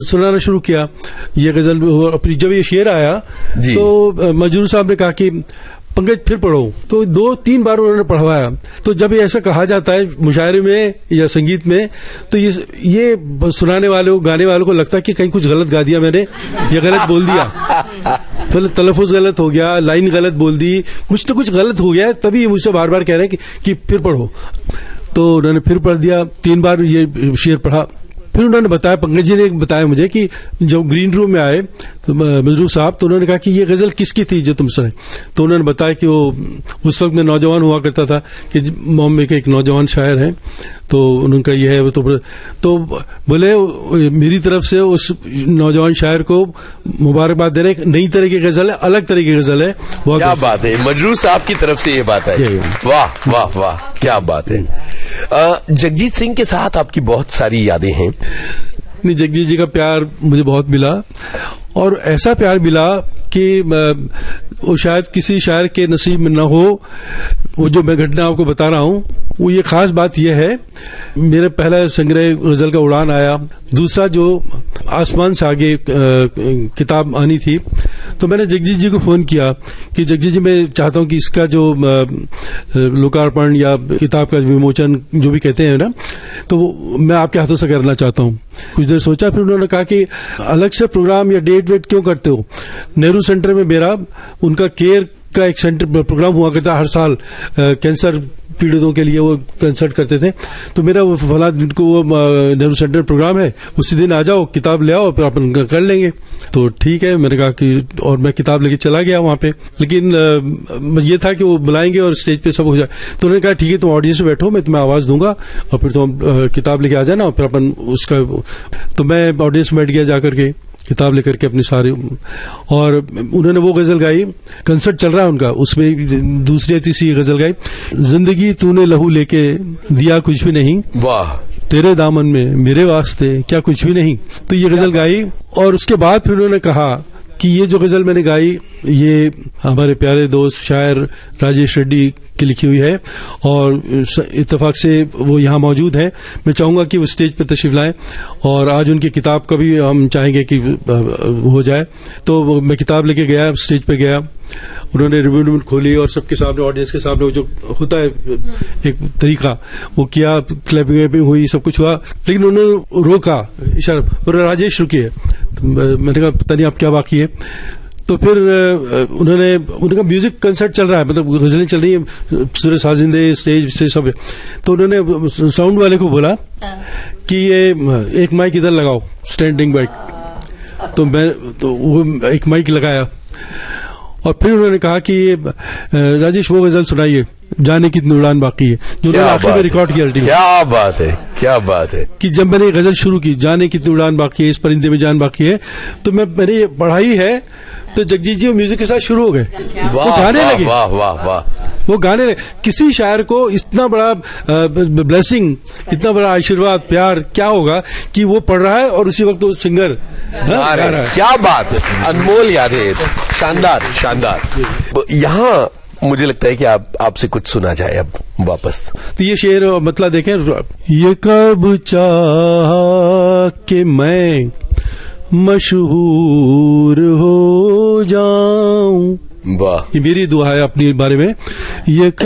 सुनाना शुरू किया ये गजल। अपनी जब ये शेर आया तो मजरूर साहब ने कहा कि पंकज फिर पढ़ो, तो 2-3 बार उन्होंने पढ़वाया। तो जब ये ऐसा कहा जाता है मुशायरे में या संगीत में, तो ये सुनाने वालों गाने वालों को लगता है कि कहीं कुछ गलत गा दिया मैंने या गलत बोल दिया, मतलब तलफ़ुज़ गलत हो गया, लाइन गलत बोल दी, कुछ तो कुछ गलत हो गया, तभी मुझसे बार बार कह रहे हैं कि फिर पढ़ो। तो उन्होंने फिर पढ़ दिया, 3 बार ये शेर पढ़ा। फिर उन्होंने बताया, पंकज जी ने बताया मुझे कि जब ग्रीन रूम में आए तो मजरूर साहब, तो उन्होंने कहा कि ये गजल किसकी थी जो तुम सुने। तो उन्होंने बताया कि वो उस वक्त मैं नौजवान हुआ करता था कि बॉम्बे के एक नौजवान शायर हैं, तो उनका ये है। तो बोले मेरी तरफ से उस नौजवान शायर को मुबारकबाद दे रहे, एक नई तरह की गजल है, अलग तरह की गजल है। क्या बात है, मजरूर साहब की तरफ से ये बात है। वाह वाह वाह, क्या बात है। जगजीत सिंह के साथ आपकी बहुत सारी यादें हैं। जगजीत जी का प्यार मुझे बहुत मिला, और ऐसा प्यार मिला कि वो शायद किसी शायर के नसीब में न हो। वो जो मैं घटना आपको बता रहा हूँ, वो ये खास बात यह है, मेरे पहला संग्रह गजल का उड़ान आया, दूसरा जो आसमान से आगे किताब आनी थी, तो मैंने जगजीत जी को फोन किया कि जगजीत जी मैं चाहता हूं कि इसका जो लोकार्पण या किताब का विमोचन जो भी कहते हैं ना, तो मैं आपके हाथों से करना चाहता हूं। कुछ देर सोचा, फिर उन्होंने कहा कि अलग से प्रोग्राम या डेट वेट क्यों करते हो। नेहरू सेंटर में मेरा उनका केयर का एक सेंटर प्रोग्राम हुआ करता हर साल, कैंसर पीड़ितों के लिए वो कंसल्ट करते थे। तो मेरा वो फला दिन को वो नेहरू सेंटर प्रोग्राम है, उसी दिन आ जाओ, किताब ले आओ, फिर अपन कर लेंगे। तो ठीक है, मैंने कहा कि, और मैं किताब लेके चला गया वहां पे। लेकिन ये था कि वो बुलाएंगे और स्टेज पे सब हो जाए। तो उन्होंने कहा ठीक है, तुम ऑडियंस में बैठो, मैं तुम्हें आवाज दूंगा और फिर तुम किताब लेके आ जाना, और फिर अपन उसका। तो मैं ऑडियंस में बैठ गया जाकर के, किताब लेकर के अपनी सारी, और उन्होंने वो गजल गाई, कंसर्ट चल रहा है उनका, उसमें दूसरी तीसरी गजल गाई, जिंदगी तूने लहू लेके दिया कुछ भी नहीं, वाह, तेरे दामन में मेरे वास्ते क्या कुछ भी नहीं। तो ये गजल गाई, और उसके बाद फिर उन्होंने कहा कि ये जो गजल मैंने गाई, ये हमारे प्यारे दोस्त शायर राजेश रेड्डी की लिखी हुई है, और इत्तेफाक से वो यहाँ मौजूद है। मैं चाहूंगा कि वो स्टेज पर तशरीफ लाएं, और आज उनकी किताब का भी हम चाहेंगे कि हो जाए। तो मैं किताब लेके गया, स्टेज पे गया, उन्होंने रिव्यू खोली और सबके सामने, ऑडियंस के सामने, वो जो होता है एक तरीका, वो किया, क्लैपिंग हुई, सब कुछ हुआ। लेकिन उन्होंने रोका, इशारा, बोले राजेश रुकिए। तो मैंने कहा पता नहीं आप क्या बाकी है। तो फिर उनका म्यूजिक कंसर्ट चल रहा है, मतलब गजलें चल रही है, सूर्य साजिंदे स्टेज से सब। तो उन्होंने साउंड वाले को बोला कि ये एक माइक इधर लगाओ, स्टैंडिंग माइक। तो वो एक माइक लगाया, और फिर उन्होंने कहा कि राजेश वो गजल सुनाइए, जाने कितनी उड़ान बाकी है, जो आखिर में रिकॉर्ड किया। क्या बात है, क्या बात है कि जब मैंने गजल शुरू की, जाने कितनी उड़ान बाकी है, इस परिंदे में जान बाकी है, तो मैंने ये पढ़ाई है, तो जगजीत जी म्यूजिक के साथ शुरू हो गए, वो गाने लगे। वाह वाह वाह, वो गाने लगे। किसी शायर को इतना बड़ा ब्लेसिंग, इतना बड़ा आशीर्वाद, प्यार क्या होगा कि वो पढ़ रहा है और उसी वक्त वो सिंगर गा रहा है। क्या बात है, अनमोल यादें, शानदार शानदार। यहाँ मुझे लगता है कि आपसे कुछ सुना जाए अब वापस। तो ये शेर मतलब देखें, ये कब चाहा कि मैं मशहूर हो जाऊं, वाह, ये मेरी दुआ है अपने बारे में। ये